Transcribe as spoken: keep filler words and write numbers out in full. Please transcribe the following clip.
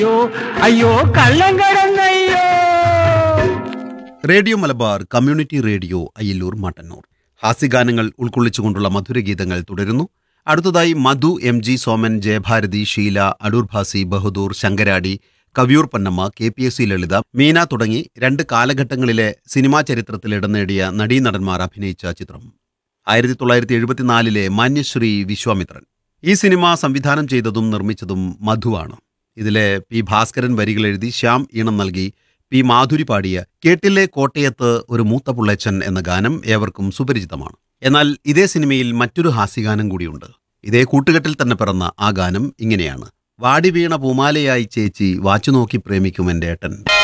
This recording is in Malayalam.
അയ്യോ അയ്യോ കള്ളം കടന്നയ്യോ. Radio Malabar community radio Ayyallur Mattannur ഹാസ്യഗാനങ്ങൾ ഉൾക്കൊള്ളിച്ചുകൊണ്ടുള്ള മധുരഗീതങ്ങൾ തുടരുന്നു. അടുത്തതായി മധു, M G Soman, Jayabharathi, Sheela, Adoor Bhasi, Bahadur, Sankaradi, Kaviyoor Ponnamma, K P S C ലളിത, മീന തുടങ്ങി രണ്ട് കാലഘട്ടങ്ങളിലെ സിനിമാ ചരിത്രത്തിൽ ഇടം നേടിയ നടീനടന്മാർ അഭിനയിച്ച ചിത്രം ആയിരത്തി തൊള്ളായിരത്തി എഴുപത്തിനാലിലെ മാന്യശ്രീ വിശ്വാമിത്രൻ. ഈ സിനിമ സംവിധാനം ചെയ്തതും നിർമ്മിച്ചതും മധുവാണ്. ഇതിലെ പി ഭാസ്കരൻ വരികൾ എഴുതി ശ്യാം ഈണം നൽകി പി മാധുരി പാടിയ കേട്ടിലെ കോട്ടയത്ത് ഒരു മൂത്ത പുള്ളച്ചൻ എന്ന ഗാനം ഏവർക്കും സുപരിചിതമാണ്. എന്നാൽ ഇതേ സിനിമയിൽ മറ്റൊരു ഹാസ്യഗാനം കൂടിയുണ്ട്. ഇതേ കൂട്ടുകെട്ടിൽ തന്നെ പിറന്ന ആ ഗാനം ഇങ്ങനെയാണ്: വാടി വീണ പൂമാലയായി ചേച്ചി വാച്ചുനോക്കി പ്രേമിക്കും എൻ്റെ ഏട്ടൻ.